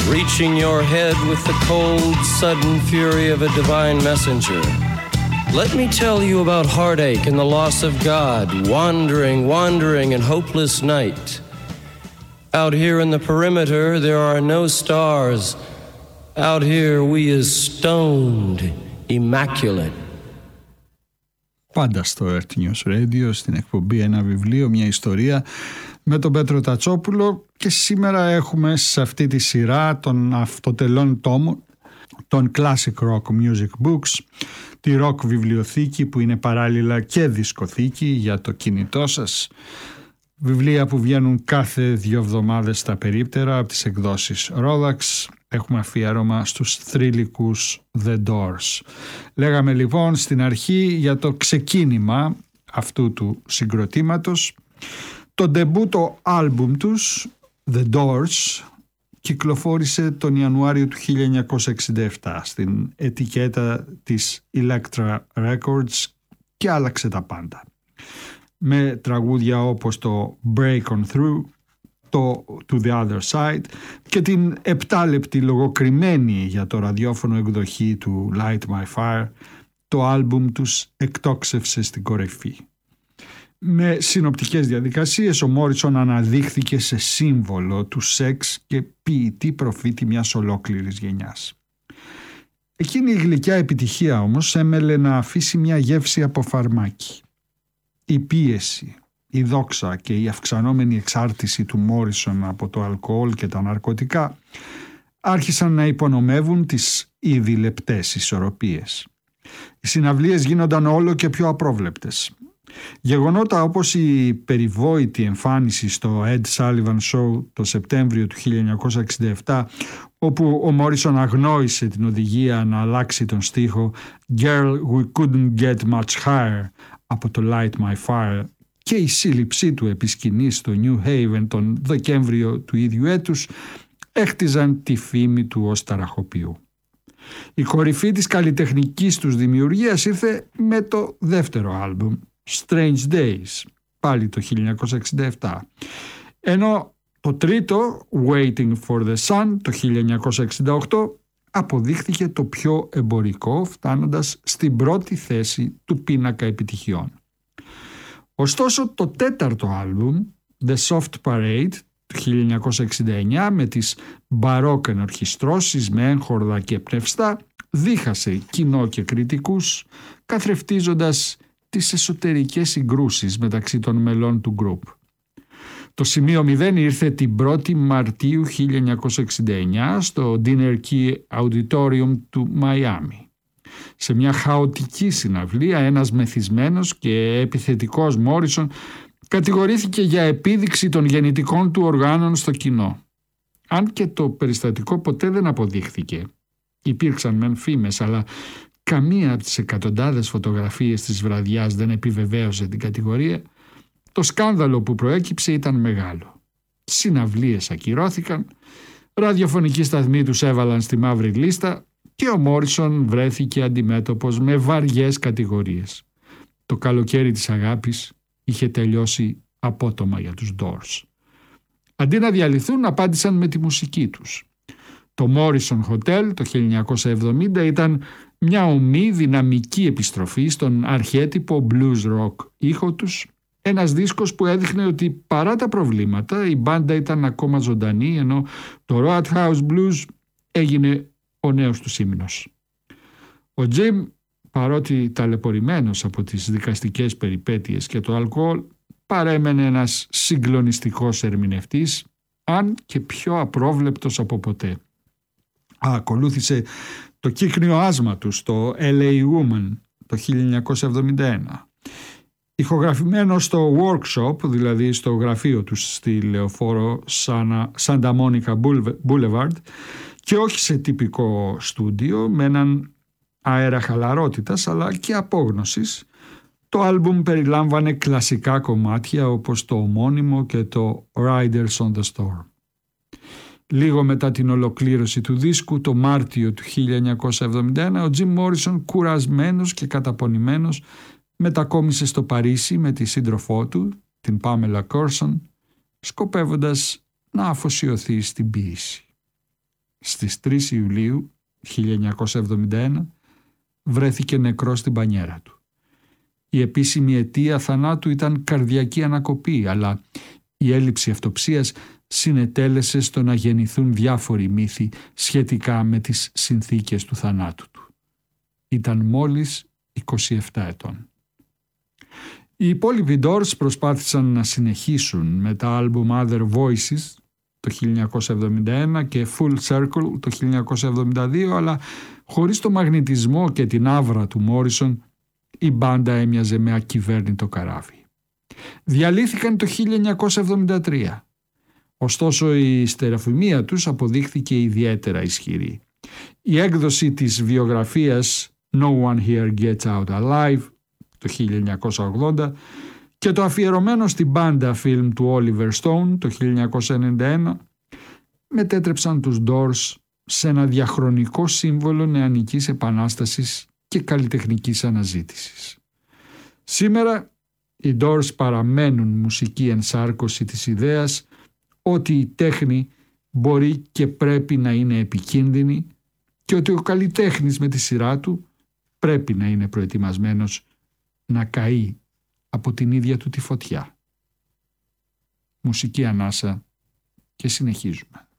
reaching your head with the cold, sudden fury of a divine messenger. Let me tell you about heartache and the loss of God, wandering in hopeless night. Out here in the perimeter, there are no stars. Out here we is stoned, immaculate. Πάντα στο Earth News Radio, στην εκπομπή Ένα Βιβλίο, μια ιστορία, με τον Πέτρο Τατσόπουλο, και σήμερα έχουμε σε αυτή τη σειρά των αυτοτελών τόμων των Classic Rock Music Books, τη rock βιβλιοθήκη που είναι παράλληλα και δισκοθήκη για το κινητό σας. Βιβλία που βγαίνουν κάθε 2 εβδομάδες στα περίπτερα από τις εκδόσεις Rolex. Έχουμε αφιέρωμα στους θρυλικούς The Doors. Λέγαμε λοιπόν στην αρχή για το ξεκίνημα αυτού του συγκροτήματος. Το ντεμπούτο άλμπουμ τους, The Doors, κυκλοφόρησε τον Ιανουάριο του 1967 στην ετικέτα της Elektra Records και άλλαξε τα πάντα. Με τραγούδια όπως το Break On Through, το To The Other Side και την 7λεπτη λογοκριμένη για το ραδιόφωνο εκδοχή του Light My Fire, το άλμπουμ τους εκτόξευσε στην κορυφή. Με συνοπτικές διαδικασίες ο Μόρισον αναδείχθηκε σε σύμβολο του σεξ και ποιητή προφήτη μιας ολόκληρης γενιάς. Εκείνη η γλυκιά επιτυχία όμως έμελε να αφήσει μια γεύση από φαρμάκι. Η πίεση, η δόξα και η αυξανόμενη εξάρτηση του Μόρισον από το αλκοόλ και τα ναρκωτικά άρχισαν να υπονομεύουν τις ήδη λεπτές ισορροπίες. Οι συναυλίες γίνονταν όλο και πιο απρόβλεπτες. Γεγονότα όπως η περιβόητη εμφάνιση στο Ed Sullivan Show το Σεπτέμβριο του 1967, όπου ο Μόρισον αγνόησε την οδηγία να αλλάξει τον στίχο «Girl, we couldn't get much higher» από το Light My Fire, και η σύλληψή του επί σκηνής στο New Haven τον Δεκέμβριο του ίδιου έτους έχτιζαν τη φήμη του ως ταραχοποιού. Η κορυφή της καλλιτεχνικής τους δημιουργίας ήρθε με το δεύτερο άλμπουμ, Strange Days, πάλι το 1967, ενώ το τρίτο, Waiting for the Sun, το 1968, αποδείχθηκε το πιο εμπορικό, φτάνοντας στην πρώτη θέση του πίνακα επιτυχιών. Ωστόσο το τέταρτο άλμπουμ, The Soft Parade, του 1969, με τις μπαρόκ ενορχιστρώσεις με έγχορδα και πνευστά, δίχασε κοινό και κριτικούς, καθρεφτίζοντας τις εσωτερικές συγκρούσεις μεταξύ των μελών του γκρουπ. Το σημείο 0 ήρθε την 1η Μαρτίου 1969 στο Dinner Key Auditorium του Μαϊάμι. Σε μια χαοτική συναυλία, ένας μεθυσμένος και επιθετικός Μόρισον κατηγορήθηκε για επίδειξη των γεννητικών του οργάνων στο κοινό. Αν και το περιστατικό ποτέ δεν αποδείχθηκε. Υπήρξαν μεν φήμες, αλλά καμία από τις εκατοντάδες φωτογραφίες της βραδιάς δεν επιβεβαίωσε την κατηγορία. Το σκάνδαλο που προέκυψε ήταν μεγάλο. Συναυλίες ακυρώθηκαν, ραδιοφωνικοί σταθμοί τους έβαλαν στη μαύρη λίστα και ο Μόρισον βρέθηκε αντιμέτωπος με βαριές κατηγορίες. Το καλοκαίρι της αγάπης είχε τελειώσει απότομα για τους Doors. Αντί να διαλυθούν, απάντησαν με τη μουσική τους. Το Morrison Hotel το 1970 ήταν μια ομή δυναμική επιστροφή στον αρχέτυπο blues rock ήχο τους, ένας δίσκος που έδειχνε ότι παρά τα προβλήματα η μπάντα ήταν ακόμα ζωντανή, ενώ το Roadhouse Blues έγινε ο νέος του ύμνος. Ο Jim, παρότι ταλαιπωρημένος από τις δικαστικές περιπέτειες και το αλκοόλ, παρέμενε ένας συγκλονιστικός ερμηνευτής, αν και πιο απρόβλεπτος από ποτέ. Ακολούθησε το κύκνιο άσμα του στο LA Woman το 1971. Ηχογραφημένο στο workshop, δηλαδή στο γραφείο του στη λεωφόρο Santa Monica Boulevard, και όχι σε τυπικό στούντιο με έναν αέρα χαλαρότητας αλλά και απόγνωσης, το άλμπουμ περιλάμβανε κλασικά κομμάτια όπως το ομώνυμο και το Riders on the Storm. Λίγο μετά την ολοκλήρωση του δίσκου, το Μάρτιο του 1971, ο Jim Morrison, κουρασμένος και καταπονημένος, μετακόμισε στο Παρίσι με τη σύντροφό του, την Pamela Corson, σκοπεύοντας να αφοσιωθεί στην ποίηση. στις 3 Ιουλίου 1971 βρέθηκε νεκρός στην μπανιέρα του. Η επίσημη αιτία θανάτου ήταν καρδιακή ανακοπή, αλλά η έλλειψη αυτοψίας συνετέλεσε στο να γεννηθούν διάφοροι μύθοι σχετικά με τις συνθήκες του θανάτου του. Ήταν μόλις 27 ετών. Οι υπόλοιποι Doors προσπάθησαν να συνεχίσουν με τα άλμπουμ Other Voices το 1971 και Full Circle το 1972, αλλά χωρίς το μαγνητισμό και την άβρα του Μόρισον η μπάντα έμοιαζε με ακυβέρνητο καράβι. Διαλύθηκαν το 1973. Ωστόσο η στερεοφημία τους αποδείχθηκε ιδιαίτερα ισχυρή. Η έκδοση της βιογραφίας No One Here Gets Out Alive το 1980 και το αφιερωμένο στην μπάντα φιλμ του Oliver Stone το 1991 μετέτρεψαν τους Doors σε ένα διαχρονικό σύμβολο νεανικής επανάστασης και καλλιτεχνικής αναζήτησης. Σήμερα οι Doors παραμένουν μουσική ενσάρκωση της ιδέας ότι η τέχνη μπορεί και πρέπει να είναι επικίνδυνη και ότι ο καλλιτέχνης με τη σειρά του πρέπει να είναι προετοιμασμένος να καεί από την ίδια του τη φωτιά. Μουσική ανάσα και συνεχίζουμε.